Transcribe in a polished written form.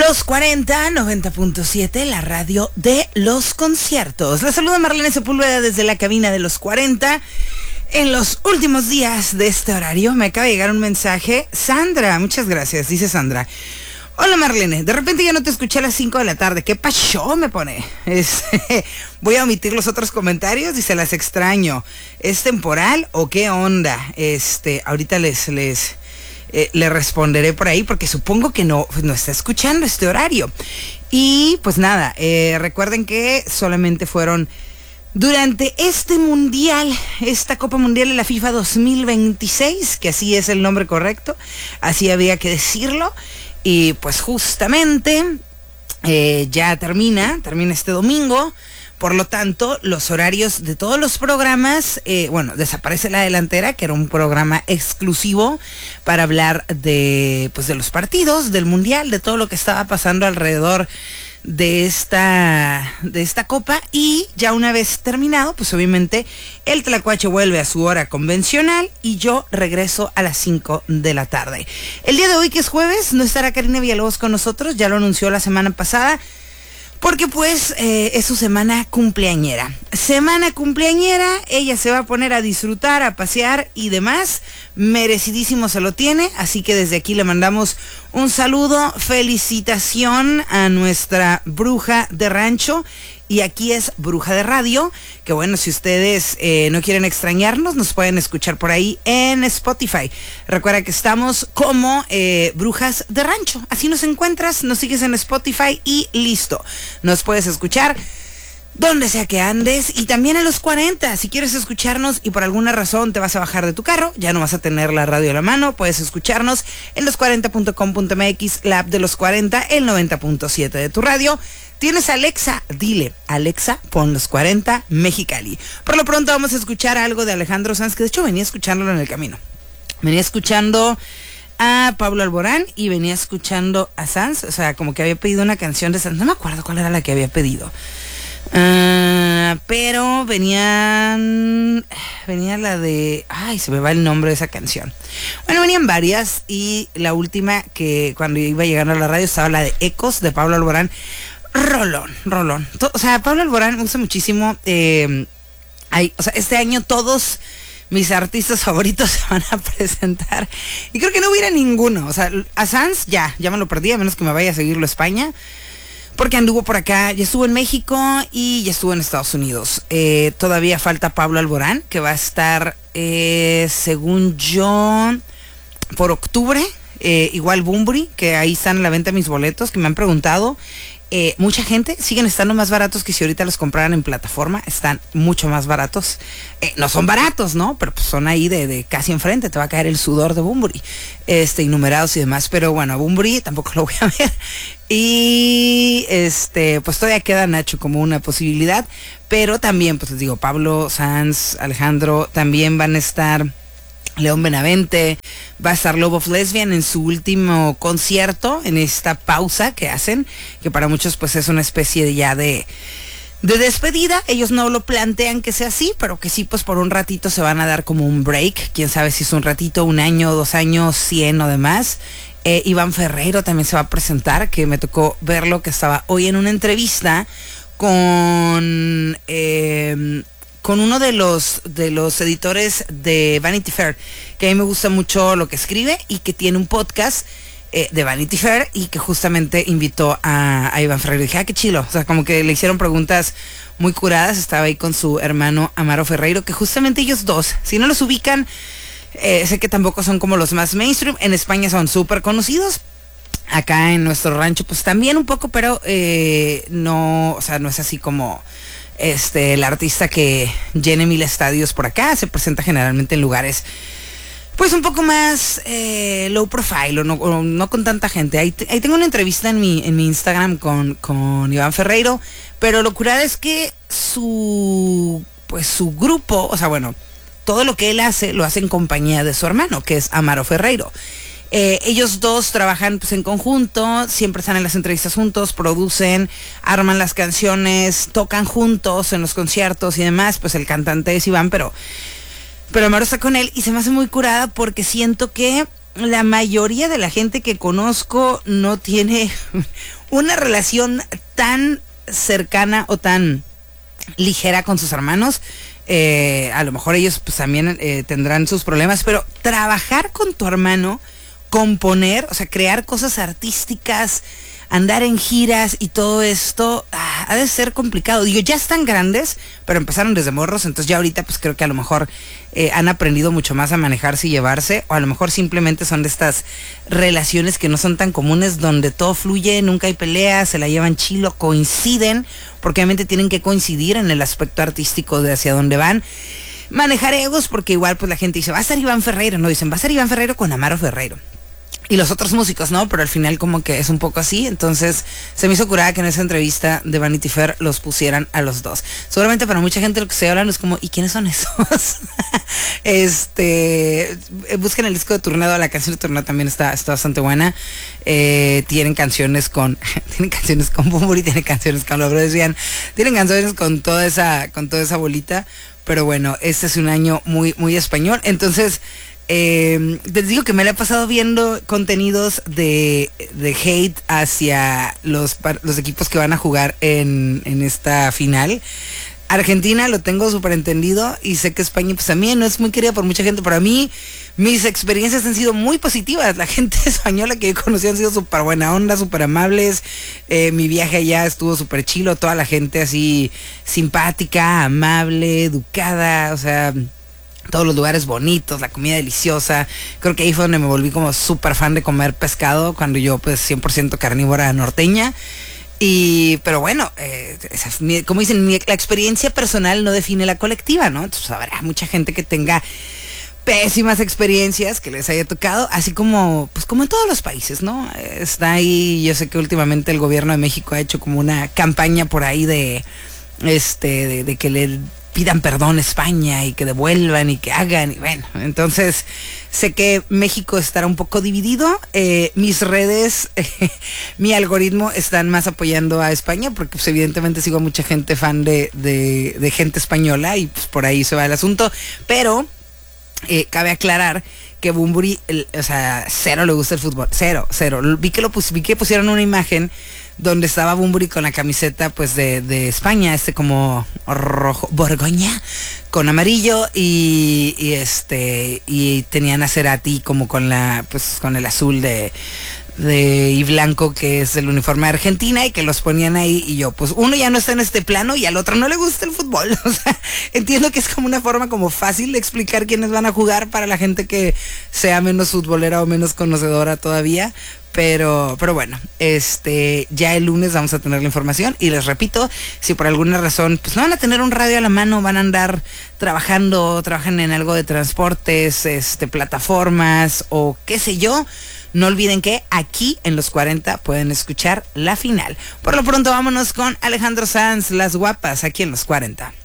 Los 40, 90.7, la radio de los conciertos. Les saluda Marlene Sepúlveda desde la cabina de los 40. En los últimos días de este horario me acaba de llegar un mensaje. Sandra, muchas gracias, dice Sandra. Hola Marlene, de repente ya no te escuché a las 5 de la tarde. ¿Qué pasó? Me pone. Voy a omitir los otros comentarios y se las extraño. ¿Es temporal o qué onda? Ahorita le responderé por ahí porque supongo que no está escuchando este horario. Y pues nada, recuerden que solamente fueron durante este mundial, esta Copa Mundial de la FIFA 2026, que así es el nombre correcto, así había que decirlo. Y pues justamente ya termina este domingo. Por lo tanto, los horarios de todos los programas, desaparece La Delantera, que era un programa exclusivo para hablar de los partidos, del Mundial, de todo lo que estaba pasando alrededor de esta copa. Y ya una vez terminado, pues obviamente el Tlacuache vuelve a su hora convencional y yo regreso a las 5 de la tarde. El día de hoy, que es jueves, no estará Karina Villalobos con nosotros, ya lo anunció la semana pasada, porque pues es su semana cumpleañera. Ella se va a poner a disfrutar, a pasear y demás. Merecidísimo se lo tiene, así que desde aquí le mandamos un saludo, felicitación a nuestra bruja de rancho. Y aquí es Bruja de Radio, que bueno, si ustedes no quieren extrañarnos, nos pueden escuchar por ahí en Spotify. Recuerda que estamos como Brujas de Rancho. Así nos encuentras, nos sigues en Spotify y listo. Nos puedes escuchar donde sea que andes y también en los 40. Si quieres escucharnos y por alguna razón te vas a bajar de tu carro, ya no vas a tener la radio a la mano, puedes escucharnos en los40.com.mx, la app de los 40, el 90.7 de tu radio. ¿Tienes Alexa? Dile, Alexa, pon los 40 Mexicali. Por lo pronto vamos a escuchar algo de Alejandro Sanz, que de hecho venía escuchándolo en el camino. Venía escuchando a Pablo Alborán y venía escuchando a Sanz, o sea, como que había pedido una canción de Sanz, no me acuerdo cuál era la que había pedido. Pero venía la de... Ay, se me va el nombre de esa canción. Bueno, venían varias y la última, que cuando iba llegando a la radio, estaba la de Ecos de Pablo Alborán. Rolón. O sea, Pablo Alborán me gusta muchísimo. Este año todos mis artistas favoritos se van a presentar. Y creo que no hubiera ninguno. O sea, a Sanz ya me lo perdí, a menos que me vaya a seguirlo a España. Porque anduvo por acá, ya estuvo en México y ya estuvo en Estados Unidos. Todavía falta Pablo Alborán, que va a estar, según yo, por octubre. Igual Bunbury, que ahí están a la venta mis boletos, que me han preguntado. Mucha gente, siguen estando más baratos que si ahorita los compraran en plataforma, están mucho más baratos. No son baratos, ¿no? Pero pues son ahí de casi enfrente, te va a caer el sudor de Bunbury, y numerados y demás. Pero bueno, a Bunbury tampoco lo voy a ver. Y pues todavía queda Nacho como una posibilidad. Pero también, pues les digo, Pablo, Sanz, Alejandro, también van a estar León Benavente, va a estar Love of Lesbian en su último concierto, en esta pausa que hacen, que para muchos pues es una especie de despedida. Ellos no lo plantean que sea así, pero que sí, pues por un ratito se van a dar como un break, quién sabe si es un ratito, 1 año, 2 años, 100 o demás. Iván Ferreiro también se va a presentar, que me tocó verlo, que estaba hoy en una entrevista con uno de los editores de Vanity Fair, que a mí me gusta mucho lo que escribe y que tiene un podcast de Vanity Fair, y que justamente invitó a Iván Ferreiro. Y dije, qué chilo, o sea, como que le hicieron preguntas muy curadas. Estaba ahí con su hermano Amaro Ferreiro, que justamente ellos dos, si no los ubican, sé que tampoco son como los más mainstream. En España son súper conocidos. Acá en nuestro rancho pues también un poco, pero no es así como el artista que llene 1000 estadios por acá. Se presenta generalmente en lugares pues un poco más low profile, o no con tanta gente. Ahí tengo una entrevista en mi Instagram con Iván Ferreiro, pero lo curada es que su grupo, o sea, bueno, todo lo que él hace, lo hace en compañía de su hermano, que es Amaro Ferreiro. Ellos dos trabajan pues en conjunto, siempre están en las entrevistas juntos, producen, arman las canciones, tocan juntos en los conciertos y demás. Pues el cantante es Iván, pero Amaro está con él, y se me hace muy curada porque siento que la mayoría de la gente que conozco no tiene una relación tan cercana o tan ligera con sus hermanos. A lo mejor ellos pues también tendrán sus problemas, pero trabajar con tu hermano, componer, o sea, crear cosas artísticas, andar en giras y todo esto, ha de ser complicado. Digo, ya están grandes, pero empezaron desde morros, entonces ya ahorita pues creo que a lo mejor han aprendido mucho más a manejarse y llevarse, o a lo mejor simplemente son de estas relaciones que no son tan comunes, donde todo fluye, nunca hay peleas, se la llevan chilo, coinciden, porque obviamente tienen que coincidir en el aspecto artístico de hacia dónde van. Manejar egos, porque igual pues la gente dice, va a ser Iván Ferreiro, no, dicen, va a ser Iván Ferreiro con Amaro Ferreiro. Y los otros músicos, ¿no? Pero al final como que es un poco así. Entonces se me hizo curada que en esa entrevista de Vanity Fair los pusieran a los dos. Seguramente para mucha gente lo que se hablan es como, ¿y quiénes son esos? Busquen el disco de Tornado. La canción de Tornado también está bastante buena. Tienen canciones con Bunbury, tienen canciones con Los Brothers, tienen canciones con toda esa bolita. Pero bueno, este es un año muy, muy español. Entonces, les digo que me la he pasado viendo contenidos de hate hacia los equipos que van a jugar en esta final. Argentina lo tengo súper entendido y sé que España pues también no es muy querida por mucha gente. Para mí, mis experiencias han sido muy positivas. La gente española que he conocido han sido súper buena onda, súper amables. Mi viaje allá estuvo súper chilo. Toda la gente así simpática, amable, educada, o sea, todos los lugares bonitos, la comida deliciosa. Creo que ahí fue donde me volví como súper fan de comer pescado, cuando yo pues 100% carnívora norteña. Pero bueno, como dicen, la experiencia personal no define la colectiva, ¿no? Entonces habrá mucha gente que tenga pésimas experiencias que les haya tocado, así como pues como en todos los países, ¿no? Está ahí, yo sé que últimamente el gobierno de México ha hecho como una campaña por ahí de que le pidan perdón a España y que devuelvan y que hagan, y bueno, entonces sé que México estará un poco dividido. Mis redes, mi algoritmo están más apoyando a España, porque pues evidentemente sigo a mucha gente fan de gente española, y pues por ahí se va el asunto, pero cabe aclarar que Bunbury, o sea, cero le gusta el fútbol, cero. Vi que pusieron una imagen donde estaba Bunbury con la camiseta pues de España, como rojo, Borgoña, con amarillo, y tenían a Cerati como con el azul y blanco, que es el uniforme de Argentina, y que los ponían ahí, y yo, pues uno ya no está en este plano y al otro no le gusta el fútbol. O sea, entiendo que es como una forma como fácil de explicar quiénes van a jugar para la gente que sea menos futbolera o menos conocedora todavía. Pero bueno, ya el lunes vamos a tener la información, y les repito, si por alguna razón pues no van a tener un radio a la mano, van a andar trabajan en algo de transportes, plataformas o qué sé yo, no olviden que aquí en Los 40 pueden escuchar la final. Por lo pronto vámonos con Alejandro Sanz, Las Guapas, aquí en Los 40.